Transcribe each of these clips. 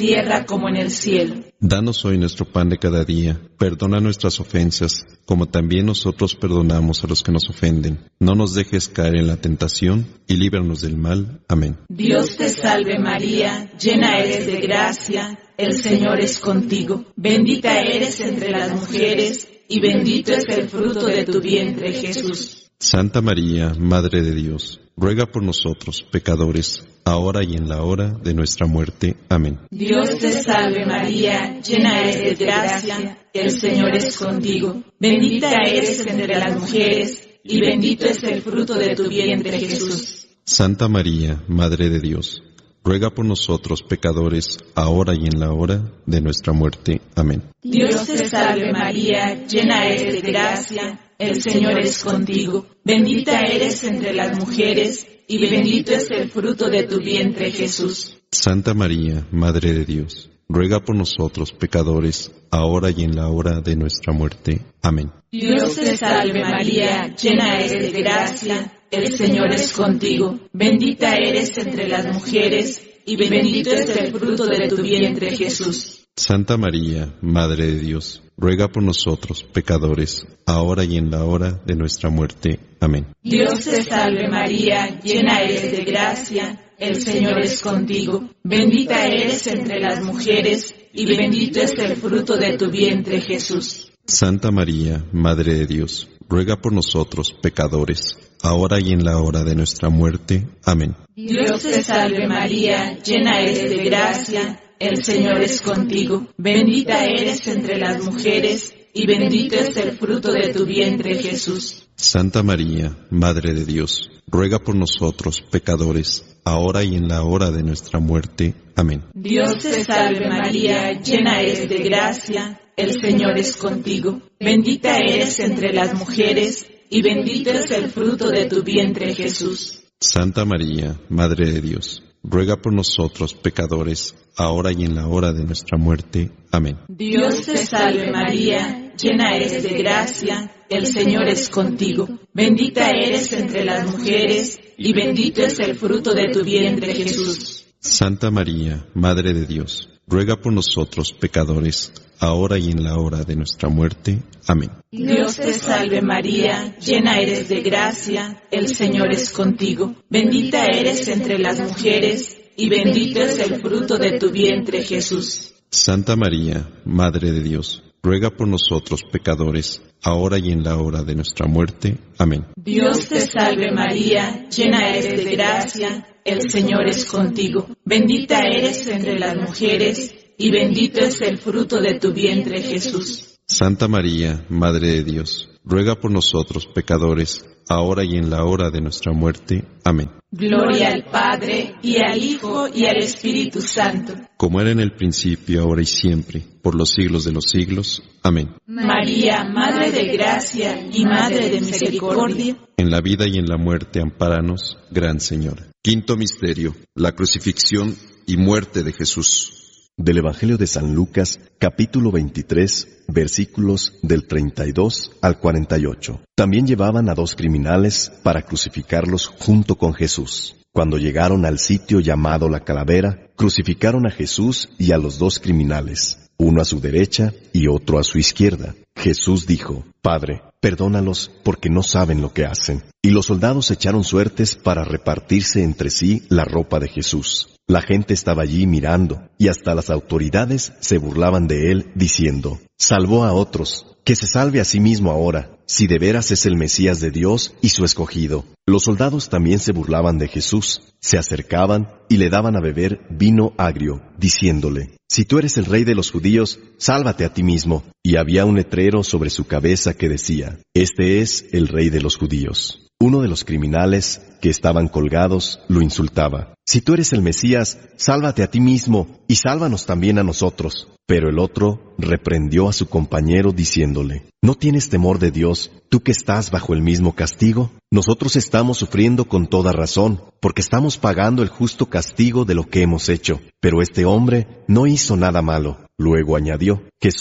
tierra como en el cielo. Danos hoy nuestro pan de cada día. Perdona nuestras ofensas, como también nosotros perdonamos a los que nos ofenden. No nos dejes caer en la tentación, y líbranos del mal. Amén. Dios te salve María, llena eres de gracia, el Señor es contigo. Bendita eres entre las mujeres, y bendito es el fruto de tu vientre, Jesús. Santa María, Madre de Dios, ruega por nosotros, pecadores, ahora y en la hora de nuestra muerte. Amén. Dios te salve María, llena eres de gracia, el Señor es contigo. Bendita eres entre las mujeres, y bendito es el fruto de tu vientre, Jesús. Santa María, Madre de Dios, ruega por nosotros, pecadores, ahora y en la hora de nuestra muerte. Amén. Dios te salve María, llena eres de gracia, el Señor es contigo. Bendita eres entre las mujeres, y bendito es el fruto de tu vientre, Jesús. Santa María, Madre de Dios, ruega por nosotros, pecadores, ahora y en la hora de nuestra muerte. Amén. Dios te salve María, llena eres de gracia, el Señor es contigo. Bendita eres entre las mujeres, y bendito es el fruto de tu vientre, Jesús. Santa María, Madre de Dios, ruega por nosotros, pecadores, ahora y en la hora de nuestra muerte. Amén. Dios te salve María, llena eres de gracia, el Señor es contigo. Bendita eres entre las mujeres, y bendito es el fruto de tu vientre, Jesús. Santa María, Madre de Dios, ruega por nosotros, pecadores, ahora y en la hora de nuestra muerte. Amén. Dios te salve María, llena eres de gracia, el Señor es contigo. Bendita eres entre las mujeres, y bendito es el fruto de tu vientre, Jesús. Santa María, Madre de Dios, ruega por nosotros, pecadores, ahora y en la hora de nuestra muerte. Amén. Dios te salve María, llena eres de gracia, el Señor es contigo. Bendita eres entre las mujeres, y bendito es el fruto de tu vientre, Jesús. Santa María, Madre de Dios, ruega por nosotros, pecadores, ahora y en la hora de nuestra muerte. Amén. Dios te salve María, llena eres de gracia, el Señor es contigo. Bendita eres entre las mujeres, y bendito es el fruto de tu vientre, Jesús. Santa María, Madre de Dios, ruega por nosotros, pecadores, ahora y en la hora de nuestra muerte. Amén. Dios te salve María, llena eres de gracia, el Señor es contigo. Bendita eres entre las mujeres, y bendito es el fruto de tu vientre, Jesús. Santa María, Madre de Dios, ruega por nosotros, pecadores, ahora y en la hora de nuestra muerte. Amén. Dios te salve María, llena eres de gracia, el Señor es contigo. Bendita eres entre las mujeres, y bendito es el fruto de tu vientre, Jesús. Santa María, Madre de Dios, ruega por nosotros, pecadores, ahora y en la hora de nuestra muerte. Amén. Gloria al Padre, y al Hijo, y al Espíritu Santo. Como era en el principio, ahora y siempre, por los siglos de los siglos. Amén. María, Madre de gracia y Madre de misericordia, en la vida y en la muerte, ampáranos, Gran Señora. Quinto misterio, la crucifixión y muerte de Jesús. Del Evangelio de San Lucas, capítulo 23, versículos del 32 al 48. También llevaban a 2 criminales para crucificarlos junto con Jesús. Cuando llegaron al sitio llamado La Calavera, crucificaron a Jesús y a los 2 criminales, uno a su derecha y otro a su izquierda. Jesús dijo: Padre, perdónalos porque no saben lo que hacen. Y los soldados echaron suertes para repartirse entre sí la ropa de Jesús. La gente estaba allí mirando, y hasta las autoridades se burlaban de él, diciendo: Salvó a otros, que se salve a sí mismo ahora, si de veras es el Mesías de Dios y su escogido. Los soldados también se burlaban de Jesús, se acercaban y le daban a beber vino agrio, diciéndole: Si tú eres el rey de los judíos, sálvate a ti mismo. Y había un letrero sobre su cabeza que decía: Este es el rey de los judíos. Uno de los criminales que estaban colgados lo insultaba: Si tú eres el Mesías, sálvate a ti mismo y sálvanos también a nosotros. Pero el otro reprendió a su compañero diciéndole: ¿No tienes temor de Dios, tú que estás bajo el mismo castigo? Nosotros estamos sufriendo con toda razón, porque estamos pagando el justo castigo de lo que hemos hecho. Pero este hombre no hizo nada malo. Luego añadió: Jesús,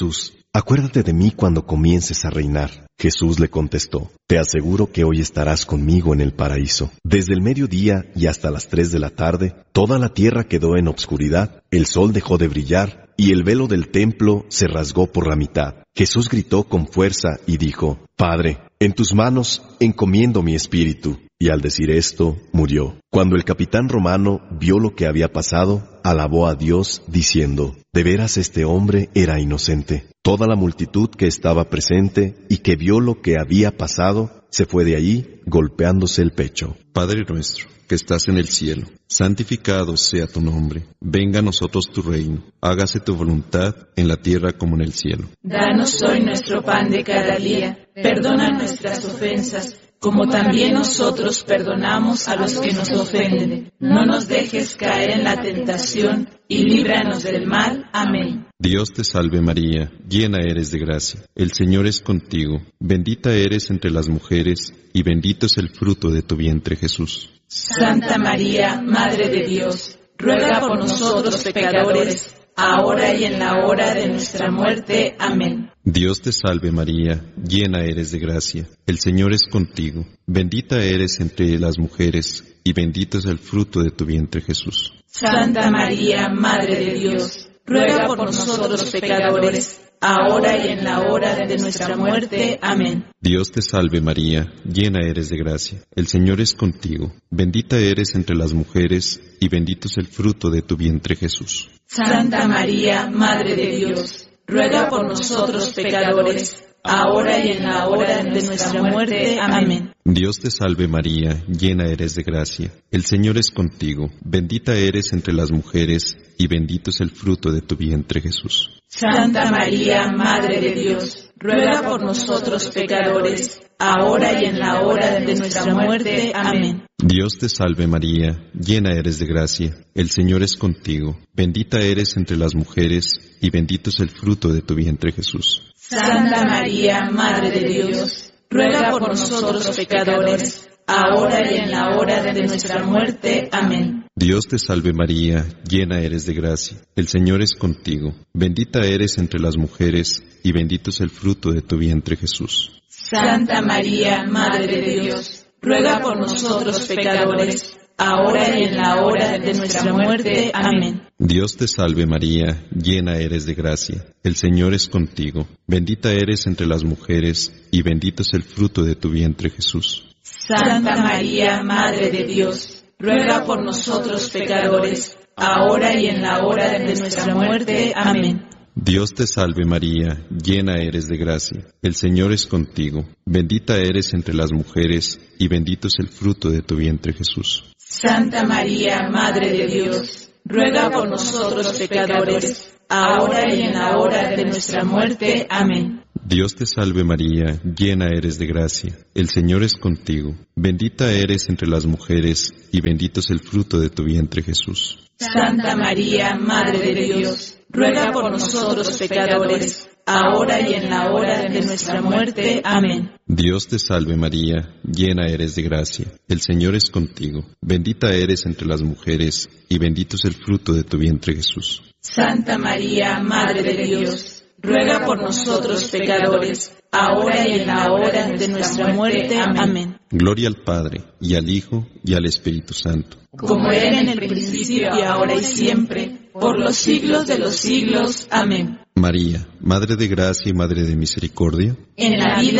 acuérdate de mí cuando comiences a reinar. Jesús le contestó, te aseguro que hoy estarás conmigo en el paraíso. Desde el mediodía y hasta las 3 de la tarde, toda la tierra quedó en obscuridad, el sol dejó de brillar y el velo del templo se rasgó por la mitad. Jesús gritó con fuerza y dijo, Padre, en tus manos encomiendo mi espíritu. Y al decir esto, murió. Cuando el capitán romano vio lo que había pasado, alabó a Dios, diciendo, de veras este hombre era inocente. Toda la multitud que estaba presente y que vio lo que había pasado, se fue de allí, golpeándose el pecho. Padre nuestro, que estás en el cielo, santificado sea tu nombre. Venga a nosotros tu reino. Hágase tu voluntad en la tierra como en el cielo. Danos hoy nuestro pan de cada día. Perdona nuestras ofensas, como también nosotros perdonamos a los que nos ofenden. No nos dejes caer en la tentación, y líbranos del mal. Amén. Dios te salve María, llena eres de gracia. El Señor es contigo. Bendita eres entre las mujeres, y bendito es el fruto de tu vientre Jesús. Santa María, Madre de Dios, ruega por nosotros pecadores, ahora y en la hora de nuestra muerte. Amén. Dios te salve María, llena eres de gracia. El Señor es contigo. Bendita eres entre las mujeres, y bendito es el fruto de tu vientre Jesús. Santa María, Madre de Dios, ruega por nosotros pecadores, ahora y en la hora de nuestra muerte. Amén. Dios te salve María, llena eres de gracia. El Señor es contigo. Bendita eres entre las mujeres, y bendito es el fruto de tu vientre Jesús. Santa María, Madre de Dios, ruega por nosotros pecadores, ahora y en la hora de nuestra muerte. Amén. Dios te salve María, llena eres de gracia. El Señor es contigo. Bendita eres entre las mujeres, y bendito es el fruto de tu vientre Jesús. Santa María, Madre de Dios, ruega por nosotros pecadores, ahora y en la hora de nuestra muerte. Amén. Dios te salve María, llena eres de gracia. El Señor es contigo. Bendita eres entre las mujeres, y bendito es el fruto de tu vientre Jesús. Santa María, Madre de Dios, ruega por nosotros pecadores, ahora y en la hora de nuestra muerte. Amén. Dios te salve María, llena eres de gracia. El Señor es contigo. Bendita eres entre las mujeres, y bendito es el fruto de tu vientre Jesús. Santa María, Madre de Dios, ruega por nosotros pecadores, ahora y en la hora de nuestra muerte. Amén. Dios te salve María, llena eres de gracia. El Señor es contigo. Bendita eres entre las mujeres, y bendito es el fruto de tu vientre Jesús. Santa María, Madre de Dios, ruega por nosotros pecadores, ahora y en la hora de nuestra muerte. Amén. Dios te salve María, llena eres de gracia. El Señor es contigo. Bendita eres entre las mujeres, y bendito es el fruto de tu vientre Jesús. Santa María, Madre de Dios, ruega por nosotros pecadores, ahora y en la hora de nuestra muerte. Amén. Dios te salve María, llena eres de gracia. El Señor es contigo. Bendita eres entre las mujeres, y bendito es el fruto de tu vientre Jesús. Santa María, Madre de Dios, ruega por nosotros pecadores, ahora y en la hora de nuestra muerte. Amén. Dios te salve María, llena eres de gracia. El Señor es contigo. Bendita eres entre las mujeres, y bendito es el fruto de tu vientre Jesús. Santa María, Madre de Dios, ruega por nosotros pecadores, ahora y en la hora de nuestra muerte. Amén. Gloria al Padre, y al Hijo, y al Espíritu Santo. Como era en el principio, y ahora y siempre, por los siglos de los siglos. Amén. María, Madre de gracia y Madre de misericordia, en la vida